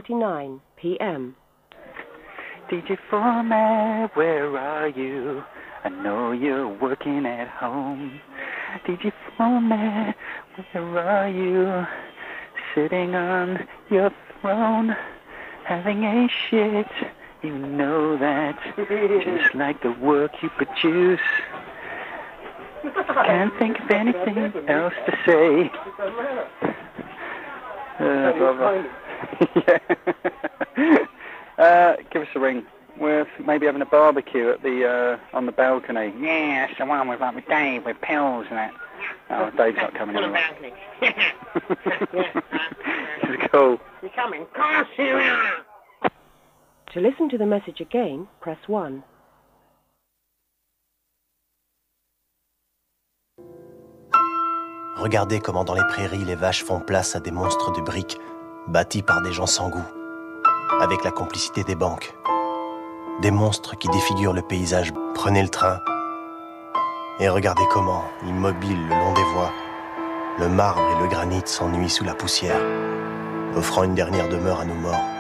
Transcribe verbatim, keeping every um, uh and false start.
forty-nine p m D J Format, where are you? I know you're working at home. D J Format, where are you? Sitting on your throne, having a shit. You know that, just like the work you produce. Can't think of anything else to say. Uh, yeah. uh, give us a ring. We're maybe having a barbecue at the uh, on the balcony. Yeah, that's the one with like with Dave with pills and that. Oh, Dave's not coming on the anymore. balcony. It's cool. You're coming. Of course you are. To listen to the message again, press one. Regardez comment dans les prairies, les vaches font place à des monstres de briques bâtis par des gens sans goût, avec la complicité des banques. Des monstres qui défigurent le paysage. Prenez le train et regardez comment, immobiles le long des voies, le marbre et le granit s'ennuient sous la poussière, offrant une dernière demeure à nos morts.